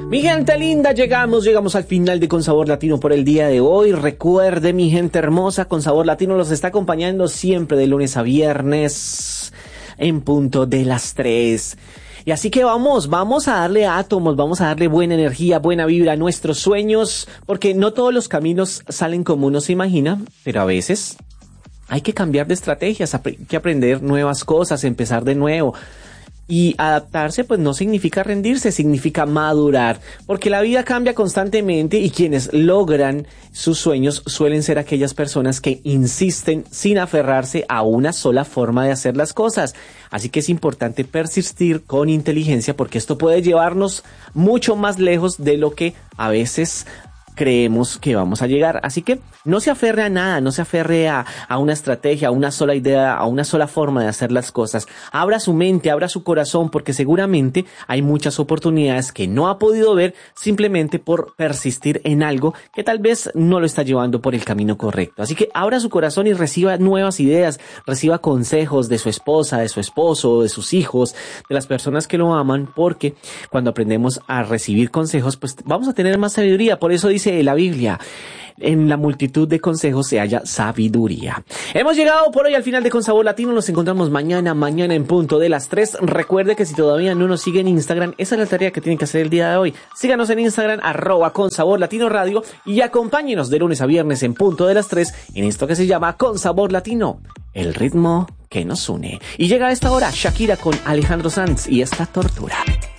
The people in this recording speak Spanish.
Mi gente linda, llegamos al final de Con Sabor Latino por el día de hoy. Recuerde, mi gente hermosa, Con Sabor Latino los está acompañando siempre de lunes a viernes en punto de las 3. Y así que vamos a darle átomos, vamos a darle buena energía, buena vibra a nuestros sueños, porque no todos los caminos salen como uno se imagina, pero a veces hay que cambiar de estrategias, hay que aprender nuevas cosas, empezar de nuevo. Y adaptarse pues no significa rendirse, significa madurar, porque la vida cambia constantemente y quienes logran sus sueños suelen ser aquellas personas que insisten sin aferrarse a una sola forma de hacer las cosas. Así que es importante persistir con inteligencia porque esto puede llevarnos mucho más lejos de lo que a veces creemos que vamos a llegar. Así que no se aferre a nada, no se aferre a una estrategia, a una sola idea, a una sola forma de hacer las cosas. Abra su mente, abra su corazón, porque seguramente hay muchas oportunidades que no ha podido ver simplemente por persistir en algo que tal vez no lo está llevando por el camino correcto. Así que abra su corazón y reciba nuevas ideas, reciba consejos de su esposa, de su esposo, de sus hijos, de las personas que lo aman, porque cuando aprendemos a recibir consejos, pues vamos a tener más sabiduría. Por eso dice la Biblia, en la multitud de consejos se halla sabiduría. Hemos llegado por hoy al final de Con Sabor Latino. Nos encontramos mañana en punto de las 3. Recuerde que si todavía no nos sigue en Instagram, esa es la tarea que tienen que hacer el día de hoy. Síganos en Instagram, @ConSaborLatinoRadio, y acompáñenos de lunes a viernes en punto de las 3 en esto que se llama Con Sabor Latino, el ritmo que nos une. Y llega a esta hora Shakira con Alejandro Sanz y esta tortura.